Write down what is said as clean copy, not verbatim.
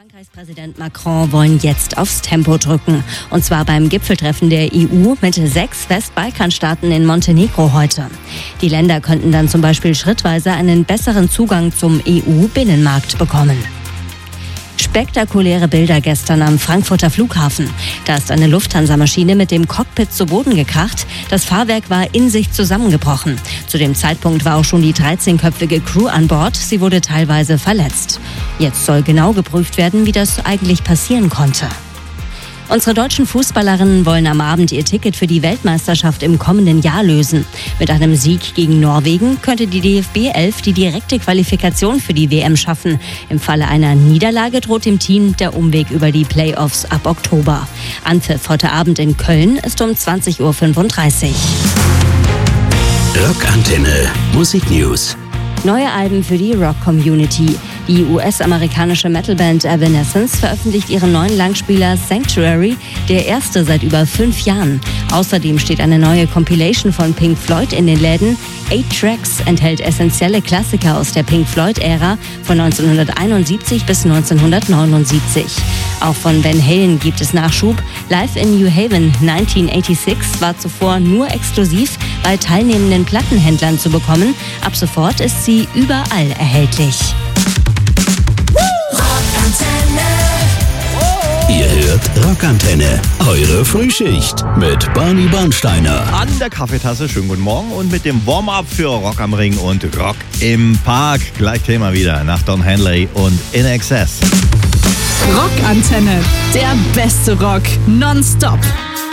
Frankreichs Präsident Macron wollen jetzt aufs Tempo drücken. Und zwar beim Gipfeltreffen der EU mit 6 Westbalkanstaaten in Montenegro heute. Die Länder könnten dann zum Beispiel schrittweise einen besseren Zugang zum EU-Binnenmarkt bekommen. Spektakuläre Bilder gestern am Frankfurter Flughafen. Da ist eine Lufthansa-Maschine mit dem Cockpit zu Boden gekracht. Das Fahrwerk war in sich zusammengebrochen. Zu dem Zeitpunkt war auch schon die 13-köpfige Crew an Bord. Sie wurde teilweise verletzt. Jetzt soll genau geprüft werden, wie das eigentlich passieren konnte. Unsere deutschen Fußballerinnen wollen am Abend ihr Ticket für die Weltmeisterschaft im kommenden Jahr lösen. Mit einem Sieg gegen Norwegen könnte die DFB 11 die direkte Qualifikation für die WM schaffen. Im Falle einer Niederlage droht dem Team der Umweg über die Playoffs ab Oktober. Anpfiff heute Abend in Köln ist um 20.35 Uhr. Rockantenne Musik News. Neue Alben für die Rock-Community. Die US-amerikanische Metalband Evanescence veröffentlicht ihren neuen Langspieler Sanctuary, der erste seit über 5 Jahren. Außerdem steht eine neue Compilation von Pink Floyd in den Läden. 8 Tracks enthält essentielle Klassiker aus der Pink Floyd-Ära von 1971 bis 1979. Auch von Van Halen gibt es Nachschub. Live in New Haven 1986 war zuvor nur exklusiv bei teilnehmenden Plattenhändlern zu bekommen. Ab sofort ist sie überall erhältlich. Ihr hört Rockantenne, eure Frühschicht mit Barney Bernsteiner. An der Kaffeetasse, schönen guten Morgen und mit dem Warm-Up für Rock am Ring und Rock im Park. Gleich Thema wieder nach Don Henley und In Excess. Rockantenne, der beste Rock nonstop.